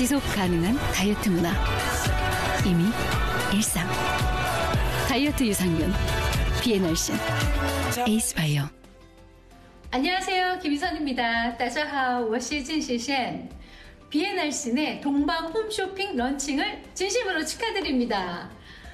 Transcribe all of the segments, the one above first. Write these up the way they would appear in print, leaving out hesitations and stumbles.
지속 가능한 다이어트 문화. 이미 일상. 다이어트 유산균. 비엔얼신. 에이스바이오. 안녕하세요. 김희선입니다. 大家好，我是郑雪贤。 비엔얼신의 동방 홈쇼핑 런칭을 진심으로 축하드립니다.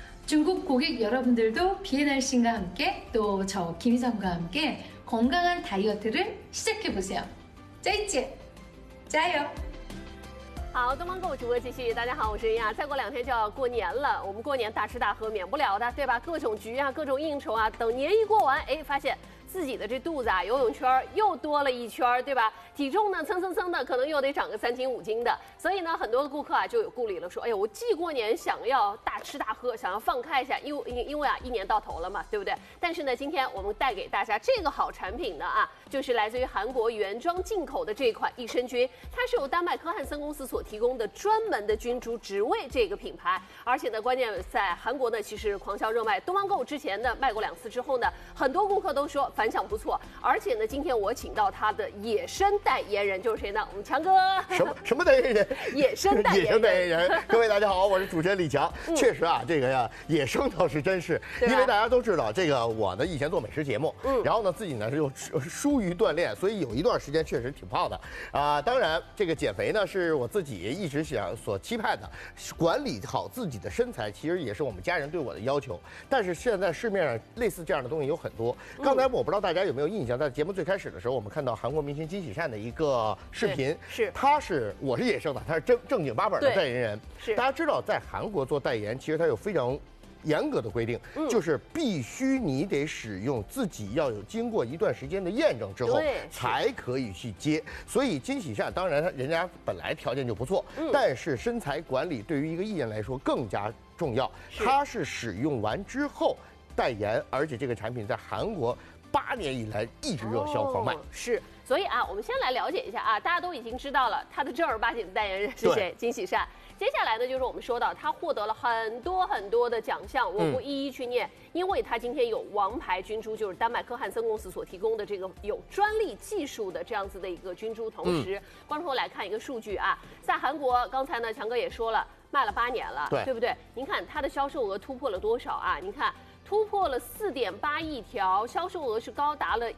중국 고객 여러분들도 비엔얼신과 함께 또 저 김희선과 함께 건강한 다이어트를 시작해보세요. 再见，加油！ 好，东方购物直播继续。大家好，我是燕雅。再过2天就要过年了，我们过年大吃大喝免不了的，对吧？各种局啊，各种应酬啊，等年一过完，哎，发现自己的这肚子啊，游泳圈又多了1圈，对吧？体重呢，蹭的，可能又得长个3斤5斤的。所以呢，很多的顾客啊就有顾虑了，说，哎呀，我既过年想要大吃大喝，想要放开一下，因为啊，一年到头了嘛，对不对？但是呢，今天我们带给大家这个好产品呢啊，就是来自于韩国原装进口的这款益生菌，它是由丹麦科汉森公司所提供的专门的菌株，只为这个品牌。而且呢，关键在韩国呢，其实狂销热卖。东方购物之前呢卖过2次之后呢，很多顾客都说反响不错。而且呢，今天我请到他的野生代言人就是谁呢？我们强哥。 什么代言人？ 野生代言人。 各位大家好，我是主持人李强。确实啊，这个呀，野生倒是真是，因为大家都知道，这个我呢以前做美食节目，然后呢自己呢又疏于锻炼，所以有一段时间确实挺胖的啊。当然，这个减肥呢是我自己一直所期盼的，管理好自己的身材，其实也是我们家人对我的要求。但是现在市面上类似这样的东西有很多。刚才我不知道大家有没有印象，在节目最开始的时候，我们看到韩国明星金喜善的一个视频， 是我是野生的，他是正经八本的代言人。 是大家知道，在韩国做代言，其实它有非常严格的规定，就是必须你得使用自己要有经过一段时间的验证之后，才可以去接。所以金喜善当然人家本来条件就不错，但是身材管理对于一个艺人来说更加重要。他是使用完之后代言，而且这个产品在韩国8年以来一直热销狂卖。 是。所以啊，我们先来了解一下啊，大家都已经知道了他的正儿八经的代言人是谁，金喜善。接下来呢，就是我们说到他获得了很多的奖项，我不一一去念，因为他今天有王牌菌株，就是丹麦科汉森公司所提供的这个有专利技术的这样子的一个菌株。同时，观众朋友来看一个数据啊，在韩国，刚才呢强哥也说了，卖了8年了，对不对？您看它的销售额突破了多少啊？您看。突破了4.8亿条，销售额是高达了